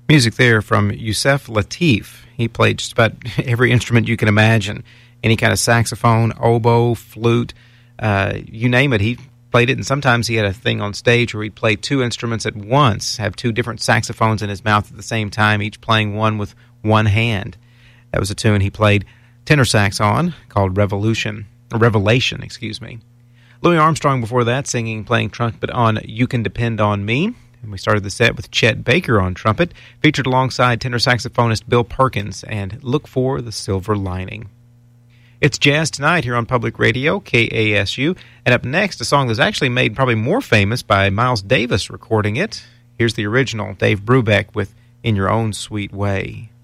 Music there from Yusef Lateef. He played just about every instrument you can imagine. Any kind of saxophone, oboe, flute, you name it, he played it. And sometimes he had a thing on stage where he'd play two instruments at once, have two different saxophones in his mouth at the same time, each playing one with one hand. That was a tune he played tenor sax on, called Revelation. Louis Armstrong before that, playing trumpet on You Can Depend on Me. And we started the set with Chet Baker on trumpet, featured alongside tenor saxophonist Bill Perkins, and Look for the Silver Lining. It's Jazz Tonight here on Public Radio, KASU. And up next, a song that's actually made probably more famous by Miles Davis recording it. Here's the original, Dave Brubeck with In Your Own Sweet Way.